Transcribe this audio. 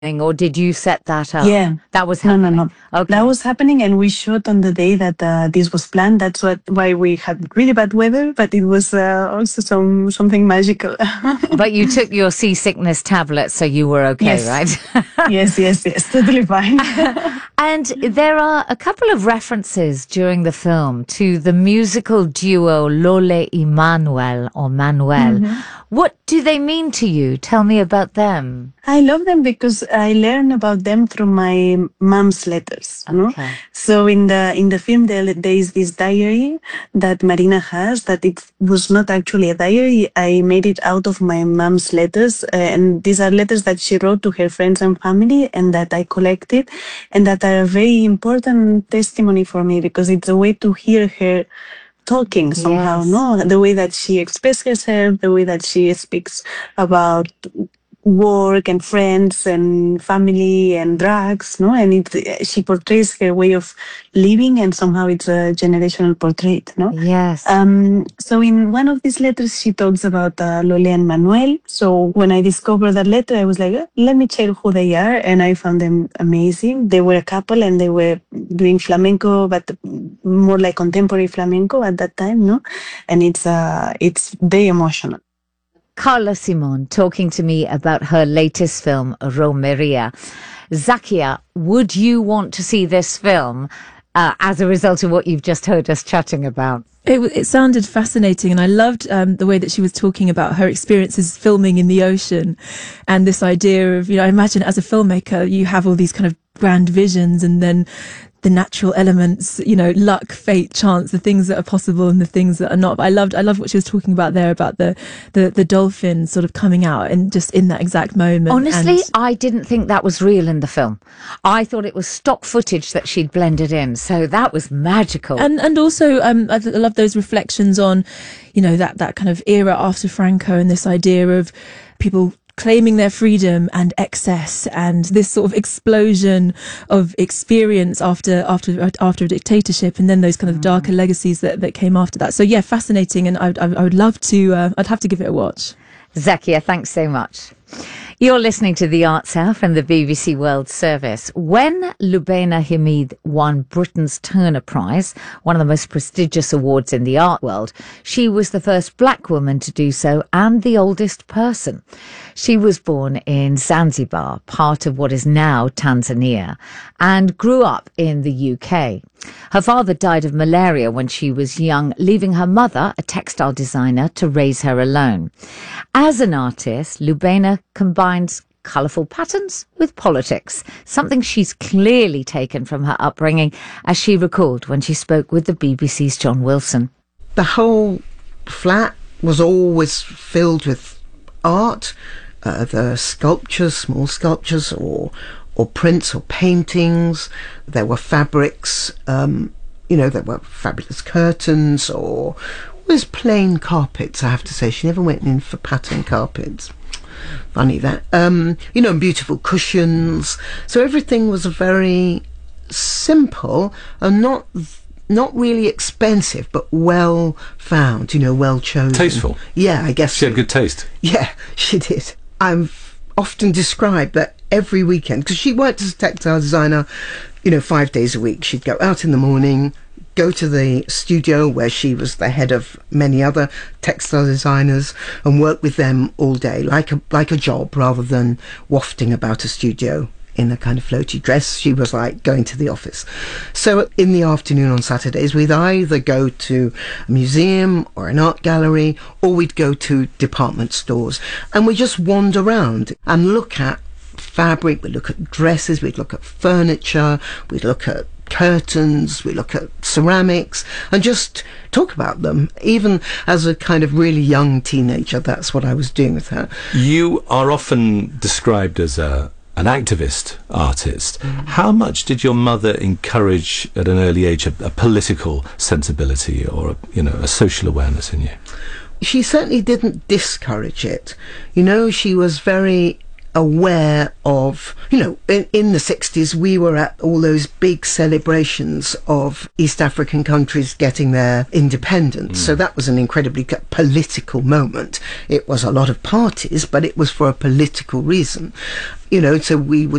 or did you set that up? Yeah. That was No, happening. no, no. Okay. That was happening, and we shot on the day that this was planned. That's why we had really bad weather, but it was also something magical. But you took your seasickness tablet, so you were okay, Yes. right? Yes, totally fine. And there are a couple of references during the film to the musical duo Lole y Manuel, or Manuel. What do they mean to you? Tell me about them. I love them because I learned about them through my mom's letters. No? Okay. So in the film there is this diary that Marina has that it was not actually a diary. I made it out of my mom's letters, and these are letters that she wrote to her friends and family, and that I collected, and that are a very important testimony for me because it's a way to hear her talking somehow. Yes. No, the way that she expresses herself, the way that she speaks about work and friends and family and drugs, no, and she portrays her way of living, and somehow it's a generational portrait, no. Yes. So in one of these letters she talks about Lole and Manuel. So when I discovered that letter, I was like, let me check who they are, and I found them amazing. They were a couple, and they were doing flamenco, but more like contemporary flamenco at that time, no, and it's very emotional. Carla Simon talking to me about her latest film, Romeria. Zakia, would you want to see this film as a result of what you've just heard us chatting about? It sounded fascinating, and I loved the way that she was talking about her experiences filming in the ocean, and this idea of, I imagine as a filmmaker, you have all these kind of grand visions, and then the natural elements, luck, fate, chance, the things that are possible and the things that are not. But I loved what she was talking about there, about the dolphin sort of coming out and just in that exact moment. Honestly, I didn't think that was real in the film. I thought it was stock footage that she'd blended in. So that was magical. And also, I love those reflections on, that kind of era after Franco, and this idea of people claiming their freedom and excess, and this sort of explosion of experience after a dictatorship, and then those kind of darker legacies that came after that. So yeah, fascinating, and I would love to. I'd have to give it a watch. Zakia, thanks so much. You're listening to The Arts Hour from the BBC World Service. When Lubaina Himid won Britain's Turner Prize, one of the most prestigious awards in the art world, she was the first black woman to do so and the oldest person. She was born in Zanzibar, part of what is now Tanzania, and grew up in the UK. Her father died of malaria when she was young, leaving her mother, a textile designer, to raise her alone. As an artist, Lubaina combines colourful patterns with politics, something she's clearly taken from her upbringing, as she recalled when she spoke with the BBC's John Wilson. The whole flat was always filled with art, the sculptures, small sculptures, or prints or paintings. There were fabrics, there were fabulous curtains, or was plain carpets, I have to say. She never went in for pattern carpets. Funny that. Beautiful cushions. So everything was very simple and not really expensive, but well found, well chosen. Tasteful. Yeah, I guess. She had good taste. Yeah, she did. I've often described that every weekend, because she worked as a textile designer, 5 days a week. She'd go out in the morning, go to the studio where she was the head of many other textile designers, and work with them all day, like a job, rather than wafting about a studio in a kind of floaty dress. She was like going to the office. So in the afternoon on Saturdays, we'd either go to a museum or an art gallery, or we'd go to department stores, and we just wander around and look at fabric, we'd look at dresses, we'd look at furniture, we'd look at curtains, we look at ceramics, and just talk about them. Even as a kind of really young teenager, that's what I was doing with her. You are often described as an activist artist. How much did your mother encourage at an early age a political sensibility or a social awareness in you? She certainly didn't discourage it. She was very aware of, in the 60s, we were at all those big celebrations of East African countries getting their independence. So that was an incredibly political moment. It was a lot of parties, but it was for a political reason. So we would